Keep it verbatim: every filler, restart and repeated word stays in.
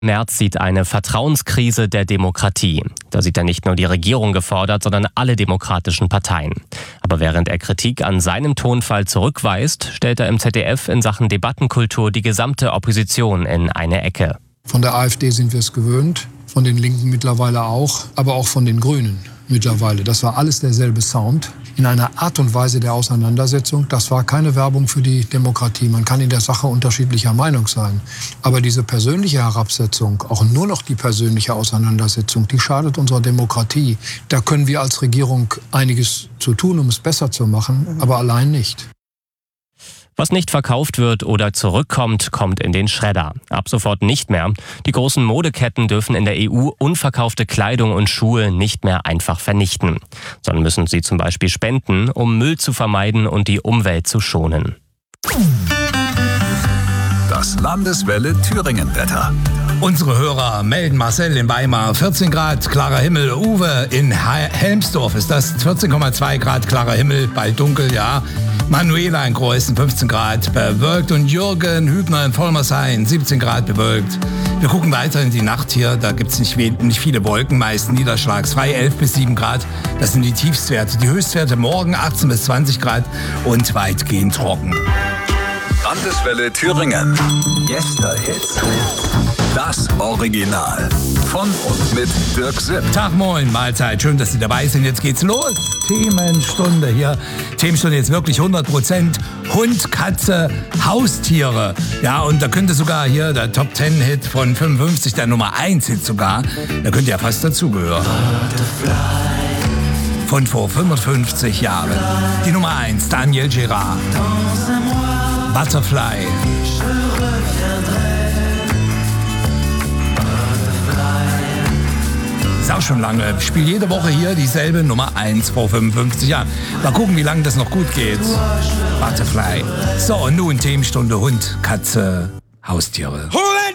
Merz sieht eine Vertrauenskrise der Demokratie. Da sieht er nicht nur die Regierung gefordert, sondern alle demokratischen Parteien. Aber während er Kritik an seinem Tonfall zurückweist, stellt er im Z D F in Sachen Debattenkultur die gesamte Opposition in eine Ecke. Von der AfD sind wir es gewöhnt, von den Linken mittlerweile auch, aber auch von den Grünen mittlerweile. Das war alles derselbe Sound. In einer Art und Weise der Auseinandersetzung. Das war keine Werbung für die Demokratie. Man kann in der Sache unterschiedlicher Meinung sein. Aber diese persönliche Herabsetzung, auch nur noch die persönliche Auseinandersetzung, die schadet unserer Demokratie. Da können wir als Regierung einiges zu tun, um es besser zu machen, aber allein nicht. Was nicht verkauft wird oder zurückkommt, kommt in den Schredder. Ab sofort nicht mehr. Die großen Modeketten dürfen in der E U unverkaufte Kleidung und Schuhe nicht mehr einfach vernichten, sondern müssen sie zum Beispiel spenden, um Müll zu vermeiden und die Umwelt zu schonen. Das Landeswelle Thüringen-Wetter. Unsere Hörer melden: Marcel in Weimar, vierzehn Grad, klarer Himmel. Uwe in Helmsdorf ist das, vierzehn Komma zwei Grad, klarer Himmel, bald dunkel, ja. Manuela in Greußen, fünfzehn Grad, bewölkt. Und Jürgen Hübner in Vollmershain, siebzehn Grad, bewölkt. Wir gucken weiter in die Nacht hier, da gibt es nicht, nicht viele Wolken, meist niederschlagsfrei, elf bis sieben Grad. Das sind die Tiefstwerte. Die Höchstwerte morgen achtzehn bis zwanzig Grad und weitgehend trocken. Landeswelle Thüringen. Gäste-Hits. Das Original. Von und mit Dirk Sipp. Tag, moin, Mahlzeit. Schön, dass Sie dabei sind. Jetzt geht's los. Themenstunde hier. Themenstunde jetzt wirklich hundert Prozent Hund, Katze, Haustiere. Ja, und da könnte sogar hier der Top zehn Hit von fünfundfünfzig, der Nummer eins Hit sogar, da könnte ja fast dazugehören. Von vor fünfundfünfzig Jahren. Die Nummer eins, Daniel Gérard. Butterfly. Ist auch schon lange. Ich spiele jede Woche hier dieselbe Nummer eins vor fünfundfünfzig Jahren. Mal gucken, wie lange das noch gut geht. Butterfly. So, und nun Themenstunde Hund, Katze, Haustiere.